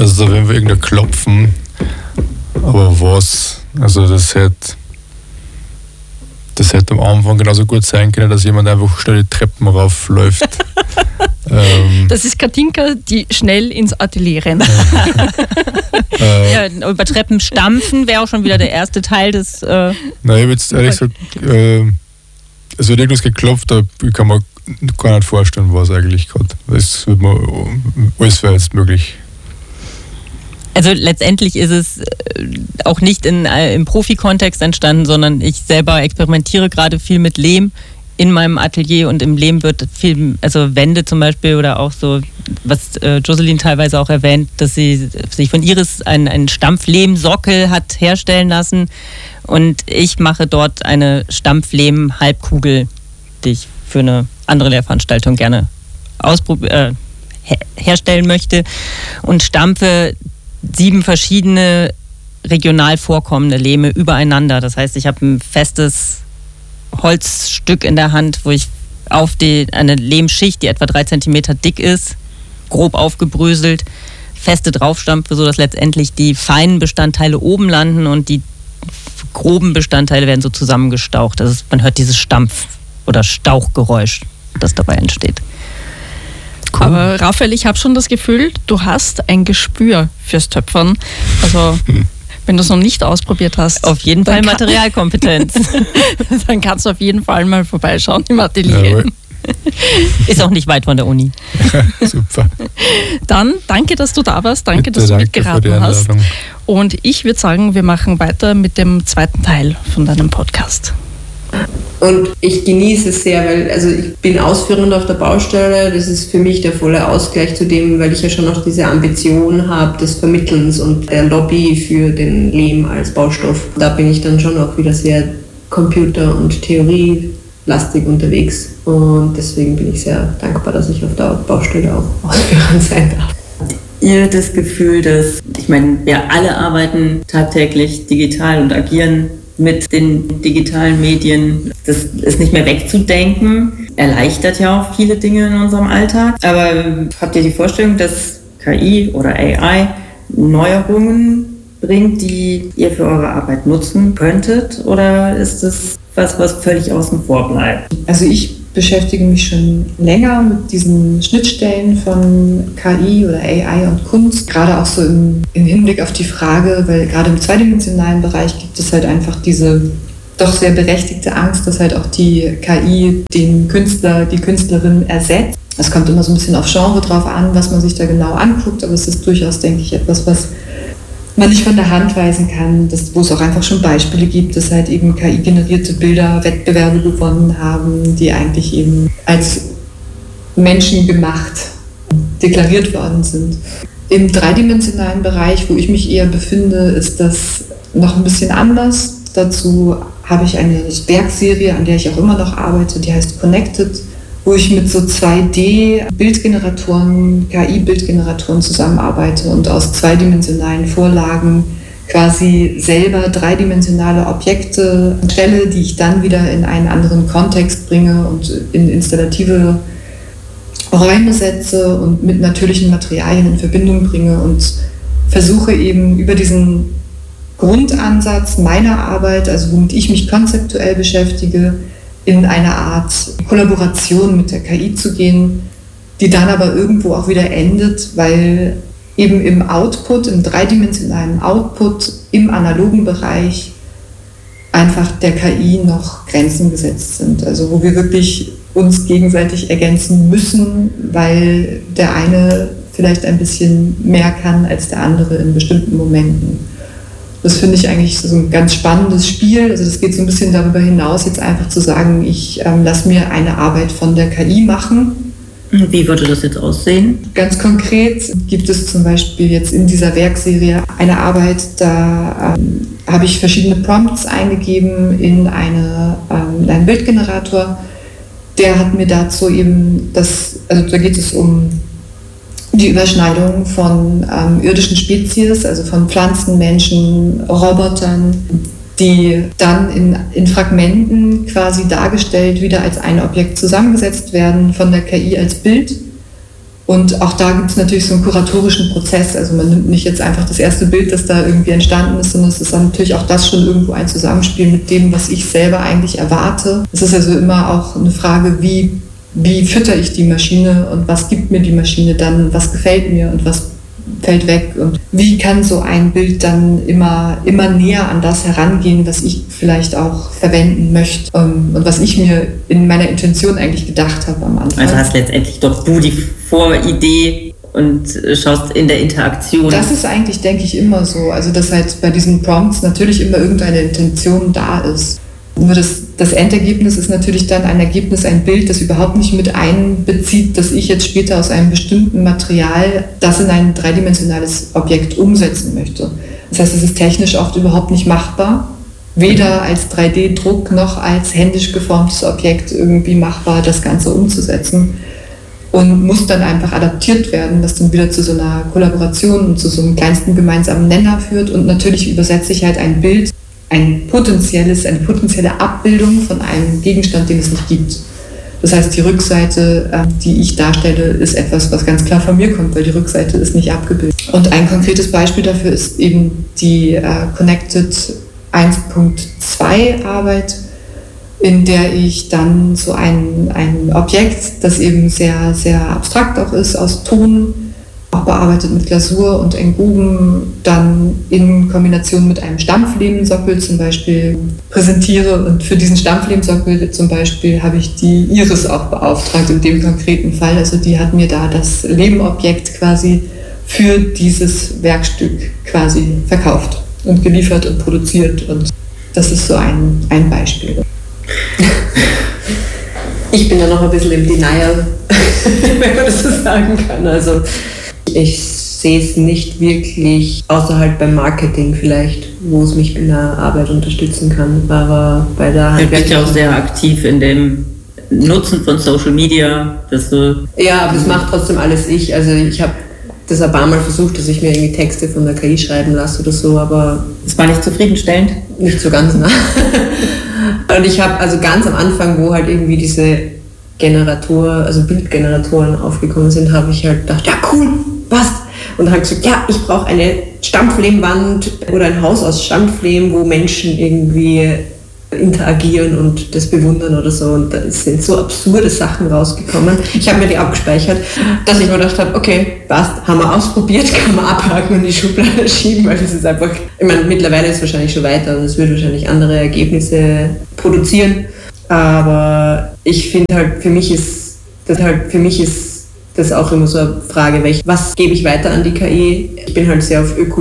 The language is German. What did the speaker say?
Also wenn wir irgendein Klopfen, aber was? Also das hätte am Anfang genauso gut sein können, dass jemand einfach schnell die Treppen raufläuft. Das ist Katinka, die schnell ins Atelier rennt. Ja, über Treppen stampfen wäre auch schon wieder der erste Teil des... Nein, ich habe jetzt ehrlich gesagt, es wird irgendwas geklopft, aber ich kann mir gar nicht vorstellen, was eigentlich gerade. Alles wäre jetzt möglich. Also letztendlich ist es auch nicht im Profi-Kontext entstanden, sondern ich selber experimentiere gerade viel mit Lehm in meinem Atelier und im Lehm wird viel, also Wände zum Beispiel oder auch so, was Jocelyn teilweise auch erwähnt, dass sie sich von Iris einen Stampflehmsockel hat herstellen lassen und ich mache dort eine Stampflehm-Halbkugel, die ich für eine andere Lehrveranstaltung gerne herstellen möchte und stampfe 7 verschiedene regional vorkommende Lehme übereinander. Das heißt, ich habe ein festes Holzstück in der Hand, wo ich auf eine Lehmschicht, die etwa 3 cm dick ist, grob aufgebröselt, feste draufstampfe, sodass letztendlich die feinen Bestandteile oben landen und die groben Bestandteile werden so zusammengestaucht. Das ist, man hört dieses Stampf- oder Stauchgeräusch, das dabei entsteht. Cool. Aber Raphael, ich habe schon das Gefühl, du hast ein Gespür fürs Töpfern. Also wenn du es noch nicht ausprobiert hast. Auf jeden Fall Materialkompetenz. Dann kannst du auf jeden Fall mal vorbeischauen im Atelier. Jawohl. Ist auch nicht weit von der Uni. Super. Dann danke, dass du da warst. Danke, Bitte, dass du danke mitgeraten hast. Und ich würde sagen, wir machen weiter mit dem zweiten Teil von deinem Podcast. Und ich genieße es sehr, weil ich bin ausführend auf der Baustelle. Das ist für mich der volle Ausgleich zu dem, weil ich ja schon noch diese Ambition habe des Vermittelns und der Lobby für den Lehm als Baustoff. Da bin ich dann schon auch wieder sehr computer- und theorielastig unterwegs. Und deswegen bin ich sehr dankbar, dass ich auf der Baustelle auch ausführend sein darf. Ihr das Gefühl, dass, ich meine, wir alle arbeiten tagtäglich digital und agieren mit den digitalen Medien, das ist nicht mehr wegzudenken, erleichtert ja auch viele Dinge in unserem Alltag. Aber habt ihr die Vorstellung, dass KI oder AI Neuerungen bringt, die ihr für eure Arbeit nutzen könntet? Oder ist das was völlig außen vor bleibt? Also ich beschäftige mich schon länger mit diesen Schnittstellen von KI oder AI und Kunst, gerade auch so im Hinblick auf die Frage, weil gerade im zweidimensionalen Bereich gibt es halt einfach diese doch sehr berechtigte Angst, dass halt auch die KI den Künstler, die Künstlerin ersetzt. Es kommt immer so ein bisschen auf Genre drauf an, was man sich da genau anguckt, aber es ist durchaus, denke ich, etwas, was man nicht von der Hand weisen kann, wo es auch einfach schon Beispiele gibt, dass halt eben KI-generierte Bilder Wettbewerbe gewonnen haben, die eigentlich eben als menschengemacht deklariert worden sind. Im dreidimensionalen Bereich, wo ich mich eher befinde, ist das noch ein bisschen anders. Dazu habe ich eine Werkserie, an der ich auch immer noch arbeite, die heißt Connected, wo ich mit so 2D-Bildgeneratoren, KI-Bildgeneratoren zusammenarbeite und aus zweidimensionalen Vorlagen quasi selber dreidimensionale Objekte stelle, die ich dann wieder in einen anderen Kontext bringe und in installative Räume setze und mit natürlichen Materialien in Verbindung bringe und versuche eben über diesen Grundansatz meiner Arbeit, also womit ich mich konzeptuell beschäftige, in eine Art Kollaboration mit der KI zu gehen, die dann aber irgendwo auch wieder endet, weil eben im Output, im dreidimensionalen Output, im analogen Bereich einfach der KI noch Grenzen gesetzt sind. Also wo wir wirklich uns gegenseitig ergänzen müssen, weil der eine vielleicht ein bisschen mehr kann als der andere in bestimmten Momenten. Das finde ich eigentlich so ein ganz spannendes Spiel. Also das geht so ein bisschen darüber hinaus, jetzt einfach zu sagen, ich lasse mir eine Arbeit von der KI machen. Wie würde das jetzt aussehen? Ganz konkret gibt es zum Beispiel jetzt in dieser Werkserie eine Arbeit, da habe ich verschiedene Prompts eingegeben in einen Bildgenerator. Der hat mir dazu eben also da geht es um die Überschneidung von irdischen Spezies, also von Pflanzen, Menschen, Robotern, die dann in Fragmenten quasi dargestellt wieder als ein Objekt zusammengesetzt werden von der KI als Bild. Und auch da gibt es natürlich so einen kuratorischen Prozess. Also man nimmt nicht jetzt einfach das erste Bild, das da irgendwie entstanden ist, sondern es ist dann natürlich auch das schon irgendwo ein Zusammenspiel mit dem, was ich selber eigentlich erwarte. Es ist also immer auch eine Frage, wie fütter ich die Maschine und was gibt mir die Maschine dann, was gefällt mir und was fällt weg und wie kann so ein Bild dann immer näher an das herangehen, was ich vielleicht auch verwenden möchte und was ich mir in meiner Intention eigentlich gedacht habe am Anfang. Also hast letztendlich doch du die Voridee und schaust in der Interaktion. Das ist eigentlich, denke ich, immer so. Also dass halt bei diesen Prompts natürlich immer irgendeine Intention da ist. Nur das Endergebnis ist natürlich dann ein Ergebnis, ein Bild, das überhaupt nicht mit einbezieht, dass ich jetzt später aus einem bestimmten Material das in ein dreidimensionales Objekt umsetzen möchte. Das heißt, es ist technisch oft überhaupt nicht machbar, weder als 3D-Druck noch als händisch geformtes Objekt irgendwie machbar, das Ganze umzusetzen. Und muss dann einfach adaptiert werden, was dann wieder zu so einer Kollaboration und zu so einem kleinsten gemeinsamen Nenner führt. Und natürlich übersetze ich halt ein Bild, eine potenzielle Abbildung von einem Gegenstand, den es nicht gibt. Das heißt, die Rückseite, die ich darstelle, ist etwas, was ganz klar von mir kommt, weil die Rückseite ist nicht abgebildet. Und ein konkretes Beispiel dafür ist eben die Connected 1.2 Arbeit, in der ich dann so ein Objekt, das eben sehr, sehr abstrakt auch ist, aus Ton, auch bearbeitet mit Glasur und Engoben, dann in Kombination mit einem Stampflehmensockel zum Beispiel präsentiere. Und für diesen Stampflehmensockel zum Beispiel habe ich die Iris auch beauftragt in dem konkreten Fall. Also die hat mir da das Lehmobjekt quasi für dieses Werkstück quasi verkauft und geliefert und produziert. Und das ist so ein Beispiel. Ich bin da noch ein bisschen im Denial, wenn man das so sagen kann. Also ich sehe es nicht wirklich, außer halt beim Marketing vielleicht, wo es mich in der Arbeit unterstützen kann. Aber bei der Du bist ja auch sehr aktiv in dem Nutzen von Social Media. Ja, aber das macht trotzdem alles ich. Also ich habe das ein paar Mal versucht, dass ich mir irgendwie Texte von der KI schreiben lasse oder so, aber das war nicht zufriedenstellend? Nicht so ganz, ne? Und ich habe also ganz am Anfang, wo halt irgendwie diese Bildgeneratoren aufgekommen sind, habe ich halt gedacht, ja cool, passt. Und dann habe ich gesagt, ja, ich brauche eine Stampflehmwand oder ein Haus aus Stampflehm, wo Menschen irgendwie interagieren und das bewundern oder so. Und da sind so absurde Sachen rausgekommen. Ich habe mir die abgespeichert, dass ich mir gedacht habe, okay, passt, haben wir ausprobiert, kann man abhaken und in die Schublade schieben, weil das ist einfach, ich meine, mittlerweile ist es wahrscheinlich schon weiter und es wird wahrscheinlich andere Ergebnisse produzieren. Aber ich finde halt, für mich ist das auch immer so eine Frage, was gebe ich weiter an die KI? Ich bin halt sehr auf